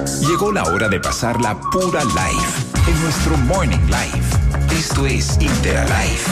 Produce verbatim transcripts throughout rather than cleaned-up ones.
Llegó la hora de pasar la pura life en nuestro Morning Live. Esto es Interalive.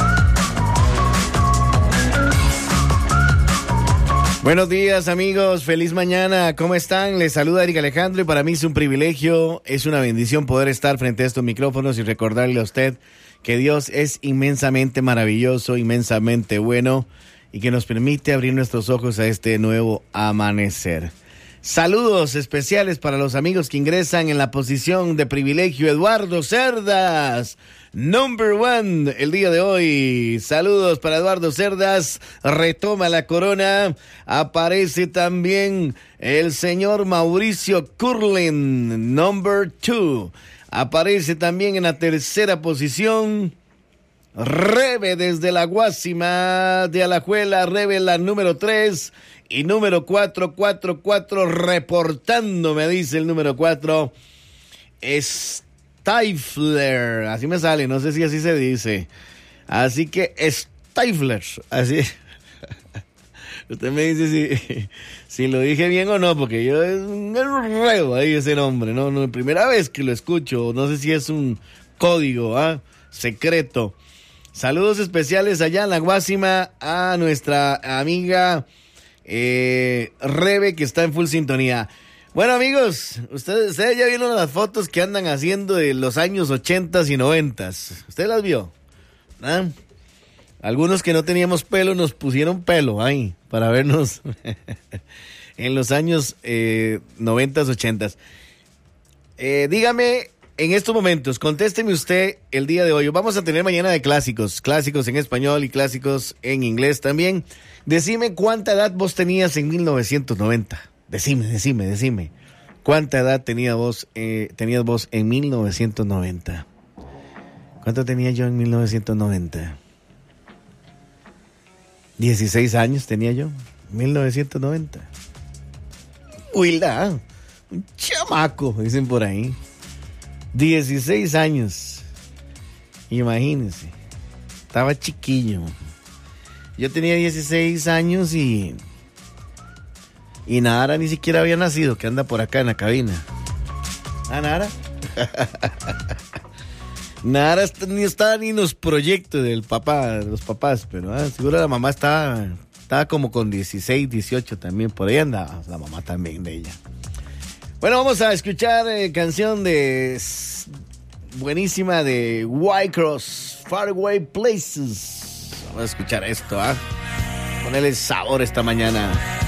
Buenos días, amigos, feliz mañana, ¿cómo están? Les saluda Eric Alejandro y para mí es un privilegio, es una bendición poder estar frente a estos micrófonos y recordarle a usted que Dios es inmensamente maravilloso, inmensamente bueno y que nos permite abrir nuestros ojos a este nuevo amanecer. Saludos especiales para los amigos que ingresan en la posición de privilegio. Eduardo Cerdas, number one, el día de hoy. Saludos para Eduardo Cerdas, retoma la corona. Aparece también el señor Mauricio Curlin, number two. Aparece también en la tercera posición Rebe desde la Guásima de Alajuela, Rebe la número tres. Y número cuatro, cuatro, cuatro, reportando, me dice el número cuatro, Stifler, así me sale, no sé si así se dice, así que Stifler, así, usted me dice si, si lo dije bien o no, porque yo es un enredo ahí ese nombre, no, no, primera vez que lo escucho, no sé si es un código, ¿ah? secreto. Saludos especiales allá en la Guásima a nuestra amiga Eh, Rebe, que está en full sintonía. Bueno, amigos, ustedes, ustedes ya vieron las fotos que andan haciendo de los años ochentas y noventas. ¿Usted las vio? ¿Ah? Algunos que no teníamos pelo nos pusieron pelo ahí para vernos en los años eh, noventas, ochentas. Eh, dígame en estos momentos, contésteme usted el día de hoy. Vamos a tener mañana de clásicos, clásicos en español y clásicos en inglés también. Decime cuánta edad vos tenías en mil novecientos noventa. Decime, decime, decime. ¿Cuánta edad tenía vos, eh, tenías vos en mil novecientos noventa? ¿Cuánto tenía yo en mil novecientos noventa? dieciséis años tenía yo, mil novecientos noventa. Uy, la, un chamaco, dicen por ahí. dieciséis años. Imagínense. Estaba chiquillo. Yo tenía dieciséis años y... Y Nara ni siquiera había nacido, que anda por acá en la cabina. ¿Ah, Nara? Nara ni estaba ni en los proyectos del papá, de los papás, pero ah, seguro la mamá estaba, estaba como con dieciséis, dieciocho también, por ahí andaba la mamá también de ella. Bueno, vamos a escuchar eh, canción de... buenísima de Whitecross, Faraway Places. Vamos a escuchar esto, ¿ah? ¿eh? Ponele sabor esta mañana.